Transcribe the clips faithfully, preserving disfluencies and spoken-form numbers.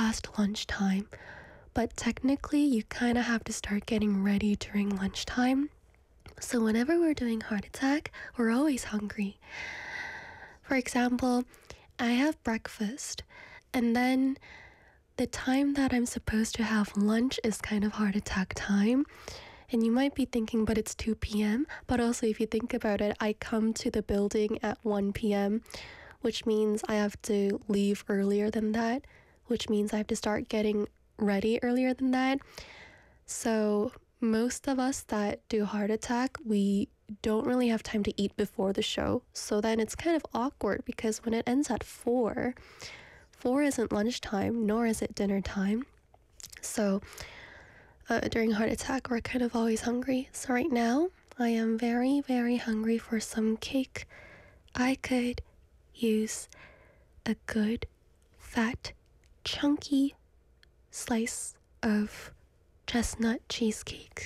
past lunchtime, but technically you kind of have to start getting ready during lunchtime. So whenever we're doing heart attack, we're always hungry. For example, I have breakfast, and then the time that I'm supposed to have lunch is kind of heart attack time. And you might be thinking, but it's two p.m. But also, if you think about it, I come to the building at one p.m., which means I have to leave earlier than that, which means I have to start getting ready earlier than that. So most of us that do heart attack, we don't really have time to eat before the show. So then it's kind of awkward because when it ends at four, four isn't lunchtime, nor is it dinner time. So uh, during heart attack, we're kind of always hungry. So right now, I am very, very hungry for some cake. I could use a good, fat, chunky slice of chestnut cheesecake.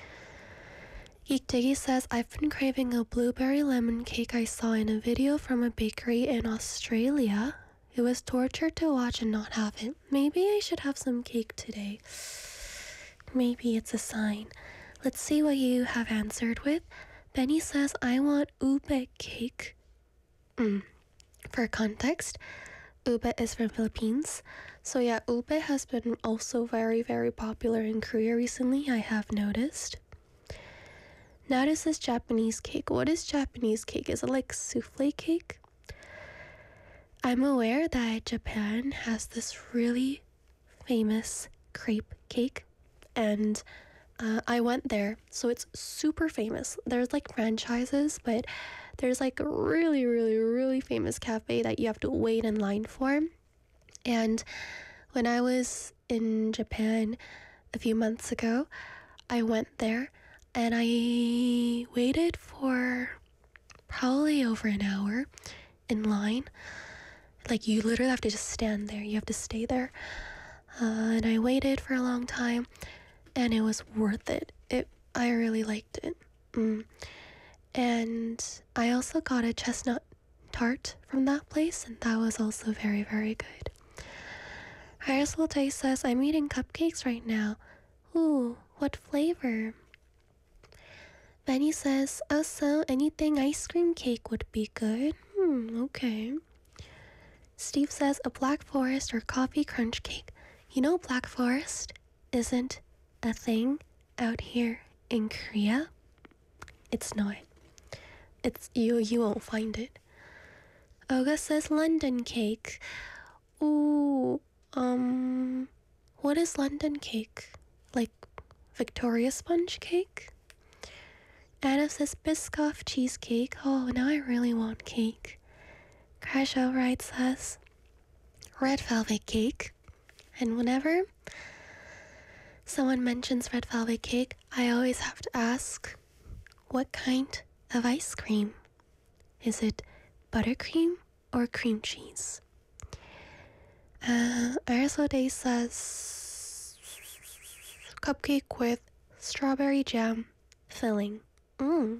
Geek says, I've been craving a blueberry lemon cake I saw in a video from a bakery in Australia. It was torture to watch and not have it. Maybe I should have some cake today. Maybe it's a sign. Let's see what you have answered with. Benny says, I want ube cake. Mm. For context, ube is from Philippines. So yeah, ube has been also very, very popular in Korea recently, I have noticed. Now this is Japanese cake. What is Japanese cake? Is it like souffle cake? I'm aware that Japan has this really famous crepe cake, and uh, I went there, so it's super famous. There's like franchises, but there's like a really, really, really famous cafe that you have to wait in line for. And when I was in Japan a few months ago, I went there and I waited for probably over an hour in line. Like, you literally have to just stand there. You have to stay there. Uh, and I waited for a long time, and it was worth it. It I really liked it. Mm. And I also got a chestnut tart from that place, and that was also very, very good. Harisol Tay says, I'm eating cupcakes right now. Ooh, what flavor? Benny says, also, anything ice cream cake would be good. Hmm, okay. Steve says, a Black Forest or coffee crunch cake. You know, Black Forest isn't a thing out here in Korea. It's not. It's you. You won't find it. Olga says, London cake. Ooh, um, what is London cake? Like Victoria sponge cake? Anna says, Biscoff cheesecake. Oh, now I really want cake. Crash Outright says, red velvet cake. And whenever someone mentions red velvet cake, I always have to ask, what kind of ice cream? Is it buttercream or cream cheese? Uh, Arizona Day says, cupcake with strawberry jam filling. Mmm.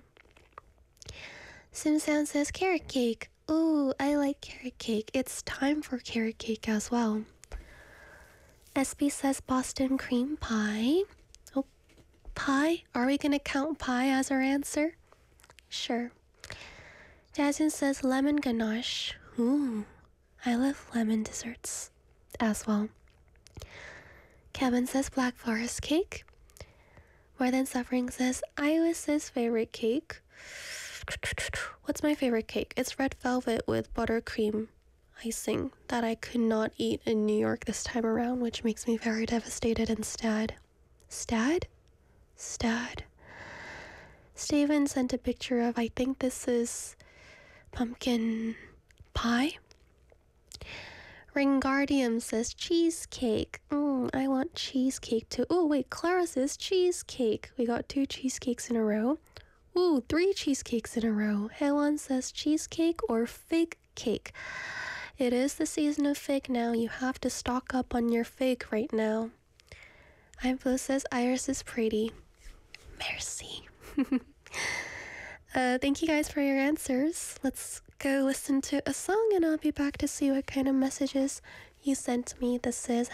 Simsan says, carrot cake. Ooh, I like carrot cake. It's time for carrot cake as well. S B says Boston cream pie. Oh, pie? Are we gonna count pie as our answer? Sure. Jasmine says lemon ganache. Ooh, I love lemon desserts as well. Kevin says Black Forest cake. More Than Suffering says Iris's favorite cake. What's my favorite cake? It's red velvet with buttercream icing that I could not eat in New York this time around, which makes me very devastated and sad. Sad? Sad. Steven sent a picture of, I think this is pumpkin pie. Ringardium says cheesecake. Mm, I want cheesecake too. Oh, wait, Clara says cheesecake. We got two cheesecakes in a row. Ooh, three cheesecakes in a row. Helen says cheesecake or fig cake. It is the season of fig now. You have to stock up on your fig right now. Info says Iris is pretty. Merci. uh, thank you guys for your answers. Let's go listen to a song and I'll be back to see what kind of messages you sent me. This is